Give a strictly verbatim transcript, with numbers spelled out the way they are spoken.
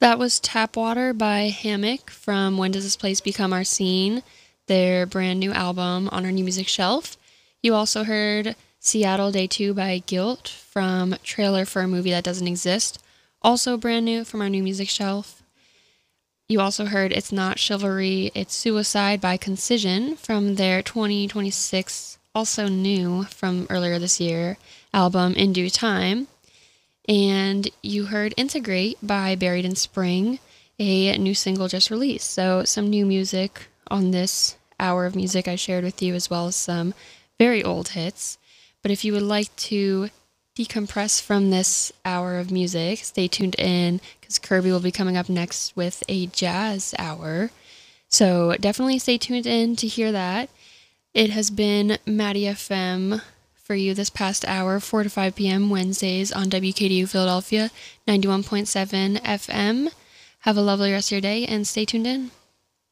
That was Tap Water by Hammock from When Does This Place Become Our Scene, their brand new album on our new music shelf. You also heard Seattle Day two by Guilt from Trailer for a Movie That Doesn't Exist, also brand new from our new music shelf. You also heard It's Not Chivalry, It's Suicide by Concision from their twenty twenty-six, also new from earlier this year, album In Due Time. And you heard Integrate by Buried in Spring, a new single just released. So some new music on this hour of music I shared with you, as well as some very old hits. But if you would like to decompress from this hour of music, stay tuned in, because Kirby will be coming up next with a jazz hour. So definitely stay tuned in to hear that. It has been Maddie F M for you this past hour, four to five p.m. Wednesdays on W K D U Philadelphia, ninety-one point seven F M. Have a lovely rest of your day and stay tuned in.